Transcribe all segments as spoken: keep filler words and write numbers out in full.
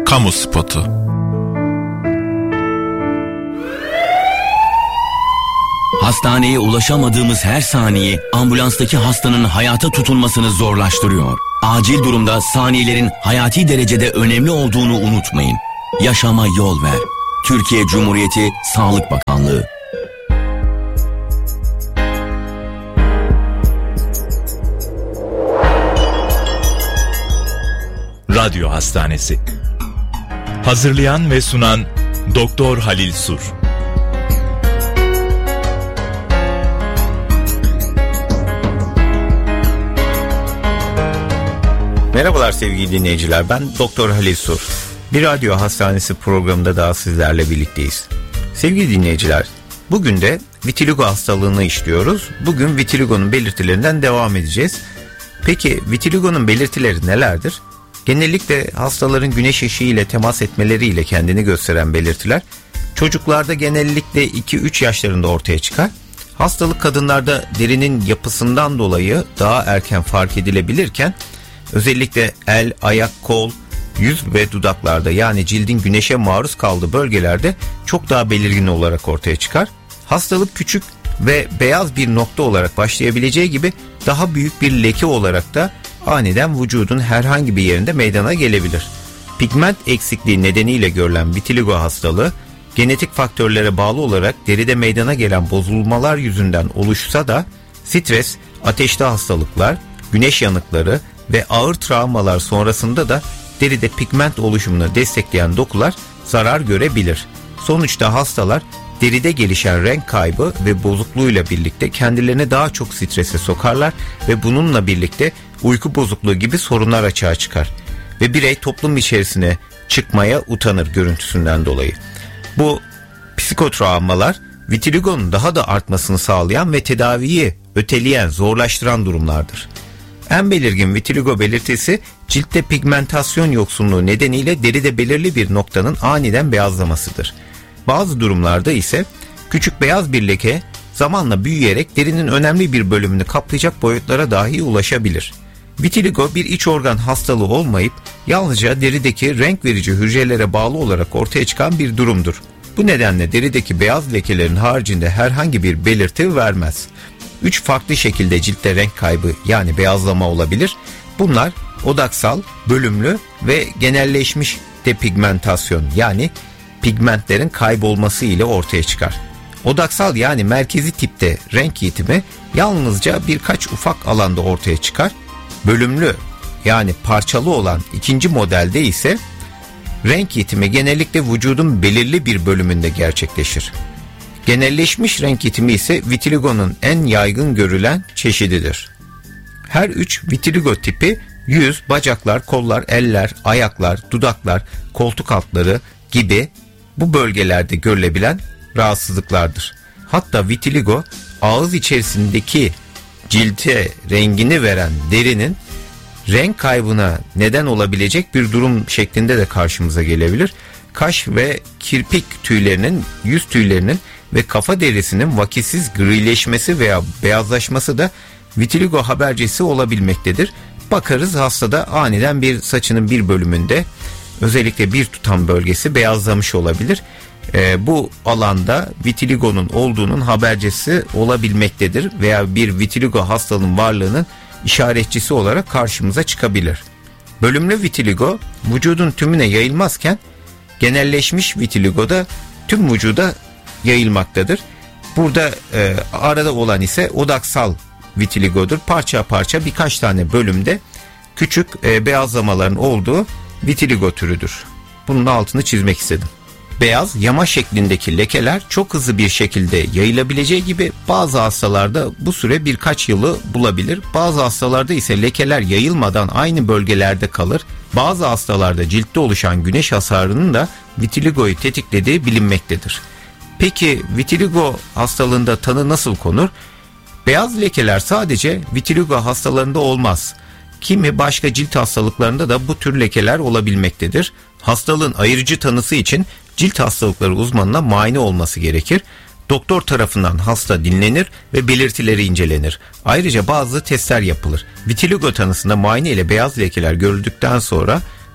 Kamu spotu. Hastaneye ulaşamadığımız her saniye ambulanstaki hastanın hayata tutulmasını zorlaştırıyor. Acil durumda saniyelerin hayati derecede önemli olduğunu unutmayın. Yaşama yol ver. Türkiye Cumhuriyeti Sağlık Bakanlığı. Radyo Hastanesi. Hazırlayan ve sunan Doktor Halil Sur. Merhabalar sevgili dinleyiciler, ben Doktor Halil Sur. Bir radyo hastanesi programında daha sizlerle birlikteyiz. Sevgili dinleyiciler, bugün de vitiligo hastalığını işliyoruz. Bugün vitiligonun belirtilerinden devam edeceğiz. Peki vitiligonun belirtileri nelerdir? Genellikle hastaların güneş ışığı ile temas etmeleriyle kendini gösteren belirtiler çocuklarda genellikle iki üç yaşlarında ortaya çıkar. Hastalık kadınlarda derinin yapısından dolayı daha erken fark edilebilirken özellikle el, ayak, kol, yüz ve dudaklarda, yani cildin güneşe maruz kaldığı bölgelerde çok daha belirgin olarak ortaya çıkar. Hastalık küçük ve beyaz bir nokta olarak başlayabileceği gibi daha büyük bir leke olarak da aniden vücudun herhangi bir yerinde meydana gelebilir. Pigment eksikliği nedeniyle görülen vitiligo hastalığı genetik faktörlere bağlı olarak deride meydana gelen bozulmalar yüzünden oluşsa da stres, ateşli hastalıklar, güneş yanıkları ve ağır travmalar sonrasında da deride pigment oluşumunu destekleyen dokular zarar görebilir. Sonuçta hastalar deride gelişen renk kaybı ve bozukluğuyla birlikte kendilerini daha çok strese sokarlar ve bununla birlikte uyku bozukluğu gibi sorunlar açığa çıkar. Ve birey toplum içerisine çıkmaya utanır görüntüsünden dolayı. Bu psikotravmalar vitiligonun daha da artmasını sağlayan ve tedaviyi öteleyen, zorlaştıran durumlardır. En belirgin vitiligo belirtisi ciltte pigmentasyon yoksunluğu nedeniyle deride belirli bir noktanın aniden beyazlamasıdır. Bazı durumlarda ise küçük beyaz bir leke zamanla büyüyerek derinin önemli bir bölümünü kaplayacak boyutlara dahi ulaşabilir. Vitiligo bir iç organ hastalığı olmayıp yalnızca derideki renk verici hücrelere bağlı olarak ortaya çıkan bir durumdur. Bu nedenle derideki beyaz lekelerin haricinde herhangi bir belirti vermez. Üç farklı şekilde ciltte renk kaybı, yani beyazlama olabilir. Bunlar odaksal, bölümlü ve genelleşmiş depigmentasyon, yani pigmentlerin kaybolması ile ortaya çıkar. Odaksal, yani merkezi tipte renk yitimi yalnızca birkaç ufak alanda ortaya çıkar. Bölümlü, yani parçalı olan ikinci modelde ise renk yitimi genellikle vücudun belirli bir bölümünde gerçekleşir. Genelleşmiş renk yitimi ise vitiligonun en yaygın görülen çeşididir. Her üç vitiligo tipi yüz, bacaklar, kollar, eller, ayaklar, dudaklar, koltuk altları gibi bu bölgelerde görülebilen rahatsızlıklardır. Hatta vitiligo ağız içerisindeki cilte rengini veren derinin renk kaybına neden olabilecek bir durum şeklinde de karşımıza gelebilir. Kaş ve kirpik tüylerinin, yüz tüylerinin ve kafa derisinin vakisiz grileşmesi veya beyazlaşması da vitiligo habercisi olabilmektedir. Bakarız hastada aniden bir saçının bir bölümünde, özellikle bir tutam bölgesi beyazlamış olabilir. E, bu alanda vitiligonun olduğunun habercisi olabilmektedir veya bir vitiligo hastalığının varlığının işaretçisi olarak karşımıza çıkabilir. Bölümlü vitiligo vücudun tümüne yayılmazken genelleşmiş vitiligo da tüm vücuda yayılmaktadır. Burada e, arada olan ise odaksal vitiligodur. Parça parça birkaç tane bölümde küçük e, beyazlamaların olduğu vitiligo türüdür. Bunun altını çizmek istedim. Beyaz yama şeklindeki lekeler çok hızlı bir şekilde yayılabileceği gibi bazı hastalarda bu süre birkaç yılı bulabilir. Bazı hastalarda ise lekeler yayılmadan aynı bölgelerde kalır. Bazı hastalarda ciltte oluşan güneş hasarının da vitiligoyu tetiklediği bilinmektedir. Peki vitiligo hastalığında tanı nasıl konur? Beyaz lekeler sadece vitiligo hastalarında olmaz. Kimi başka cilt hastalıklarında da bu tür lekeler olabilmektedir. Hastalığın ayırıcı tanısı için cilt hastalıkları uzmanına muayene olması gerekir. Doktor tarafından hasta dinlenir ve belirtileri incelenir. Ayrıca bazı testler yapılır. Vitiligo tanısında muayene ile beyaz lekeler görüldükten sonra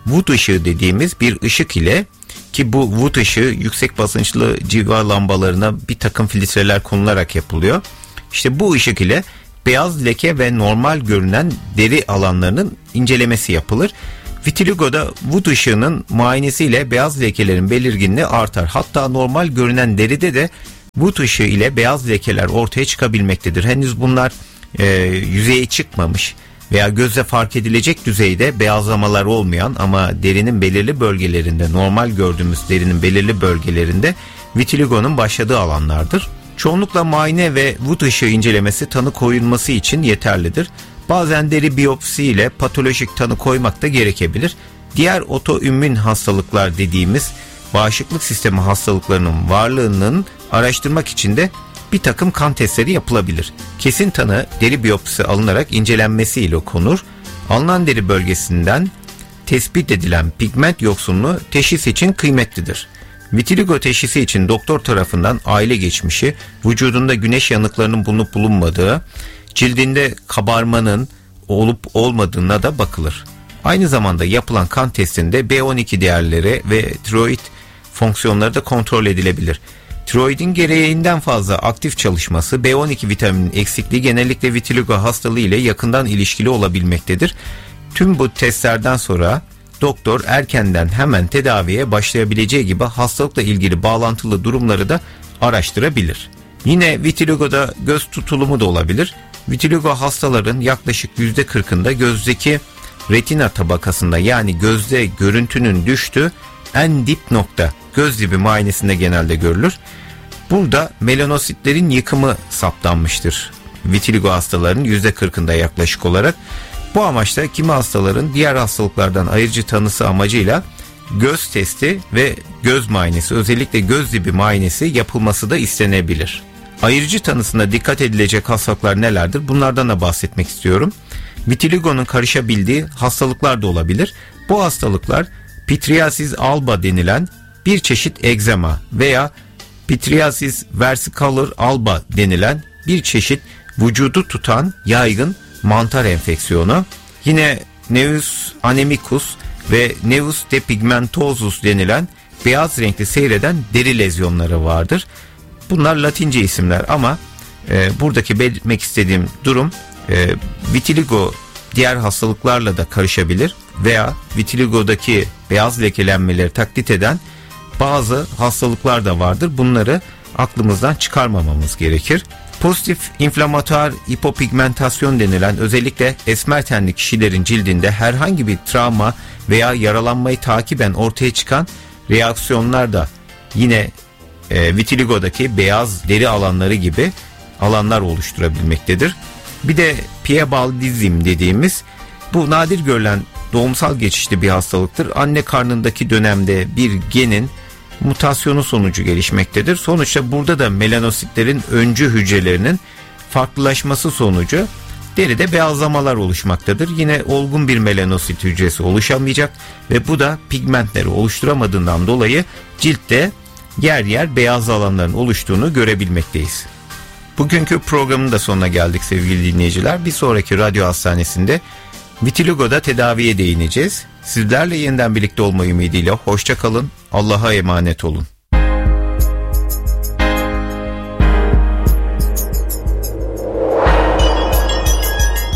Wood ışığı dediğimiz bir ışık ile, ki bu Wood ışığı yüksek basınçlı civa lambalarına bir takım filtreler konularak yapılıyor. İşte bu ışık ile beyaz leke ve normal görünen deri alanlarının incelemesi yapılır. Vitiligo'da Wood ışığının muayenesiyle beyaz lekelerin belirginliği artar. Hatta normal görünen deride de Wood ışığı ile beyaz lekeler ortaya çıkabilmektedir. Henüz bunlar e, yüzeye çıkmamış veya gözle fark edilecek düzeyde beyazlamalar olmayan ama derinin belirli bölgelerinde, normal gördüğümüz derinin belirli bölgelerinde vitiligo'nun başladığı alanlardır. Çoğunlukla muayene ve Wood ışığı incelemesi tanı koyulması için yeterlidir. Bazen deri biyopsi ile patolojik tanı koymak da gerekebilir. Diğer otoimmün hastalıklar dediğimiz bağışıklık sistemi hastalıklarının varlığının araştırmak için de bir takım kan testleri yapılabilir. Kesin tanı deri biyopsisi alınarak incelenmesiyle konur. Alınan deri bölgesinden tespit edilen pigment yoksunluğu teşhis için kıymetlidir. Vitiligo teşhisi için doktor tarafından aile geçmişi, vücudunda güneş yanıklarının bulunup bulunmadığı, cildinde kabarmanın olup olmadığına da bakılır. Aynı zamanda yapılan kan testinde B on iki değerleri ve tiroid fonksiyonları da kontrol edilebilir. Tiroidin gereğinden fazla aktif çalışması, B on iki vitaminin eksikliği genellikle vitiligo hastalığı ile yakından ilişkili olabilmektedir. Tüm bu testlerden sonra doktor erkenden hemen tedaviye başlayabileceği gibi hastalıkla ilgili bağlantılı durumları da araştırabilir. Yine vitiligoda göz tutulumu da olabilir. Vitiligo hastaların yaklaşık yüzde kırkında gözdeki retina tabakasında, yani gözde görüntünün düştüğü en dip nokta göz dibi muayenesinde genelde görülür. Burada melanositlerin yıkımı saptanmıştır vitiligo hastalarının yüzde kırkında yaklaşık olarak. Bu amaçla kimi hastaların diğer hastalıklardan ayırıcı tanısı amacıyla göz testi ve göz muayenesi, özellikle göz dibi muayenesi yapılması da istenebilir. Ayırıcı tanısına dikkat edilecek hastalıklar nelerdir? Bunlardan da bahsetmek istiyorum. Vitiligo'nun karışabildiği hastalıklar da olabilir. Bu hastalıklar pityriasis alba denilen bir çeşit egzama veya pityriasis versicolor alba denilen bir çeşit vücudu tutan yaygın mantar enfeksiyonu, yine nevus anemicus ve nevus depigmentosus denilen beyaz renkli seyreden deri lezyonları vardır. Bunlar Latince isimler ama e, buradaki belirtmek istediğim durum e, vitiligo diğer hastalıklarla da karışabilir veya vitiligodaki beyaz lekelenmeleri taklit eden bazı hastalıklar da vardır. Bunları aklımızdan çıkarmamamız gerekir. Pozitif inflamatuar hipopigmentasyon denilen, özellikle esmer tenli kişilerin cildinde herhangi bir travma veya yaralanmayı takiben ortaya çıkan reaksiyonlar da yine e, vitiligodaki beyaz deri alanları gibi alanlar oluşturabilmektedir. Bir de piebaldizm dediğimiz, bu nadir görülen doğumsal geçişli bir hastalıktır. Anne karnındaki dönemde bir genin mutasyonu sonucu gelişmektedir. Sonuçta burada da melanositlerin öncü hücrelerinin farklılaşması sonucu deride beyazlamalar oluşmaktadır. Yine olgun bir melanosit hücresi oluşamayacak ve bu da pigmentleri oluşturamadığından dolayı ciltte yer yer beyaz alanların oluştuğunu görebilmekteyiz. Bugünkü programın da sonuna geldik sevgili dinleyiciler. Bir sonraki radyo hastanesinde vitiligoda tedaviye değineceğiz. Sizlerle yeniden birlikte olma ümidiyle hoşça kalın. Allah'a emanet olun.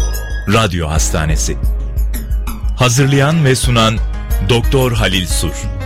Radyo Hastanesi. Hazırlayan ve sunan Doktor Halil Sur.